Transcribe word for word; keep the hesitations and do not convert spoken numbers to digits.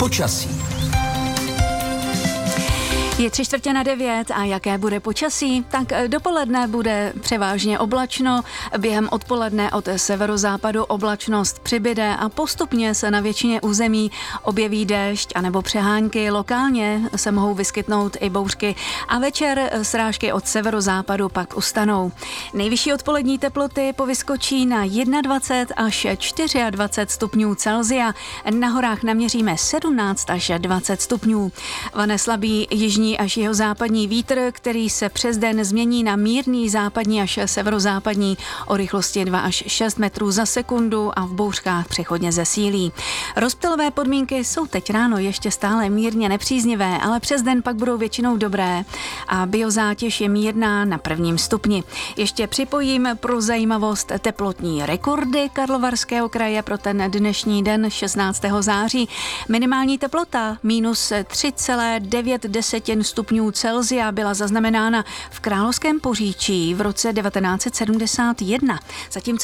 Počasí. Je tři čtvrtě na devět a jaké bude počasí? Tak dopoledne bude převážně oblačno, během odpoledne od severozápadu oblačnost přibyde a postupně se na většině území objeví déšť anebo přehánky. Lokálně se mohou vyskytnout i bouřky a večer srážky od severozápadu pak ustanou. Nejvyšší odpolední teploty povyskočí na dvacet jedna až dvacet čtyři stupňů Celsia. Na horách naměříme sedmnáct až dvacet stupňů. Vane slabý jižní až jeho západní vítr, který se přes den změní na mírný západní až severozápadní o rychlosti dva až šest metrů za sekundu a v bouřkách přechodně zesílí. Rozptylové podmínky jsou teď ráno ještě stále mírně nepříznivé, ale přes den pak budou většinou dobré a biozátěž je mírná na prvním stupni. Ještě připojím pro zajímavost teplotní rekordy Karlovarského kraje pro ten dnešní den šestnáctého září. Minimální teplota minus tři celé devět stupňů Celsia byla zaznamenána v Královském Poříčí v roce devatenáct set sedmdesát jedna. Zatímco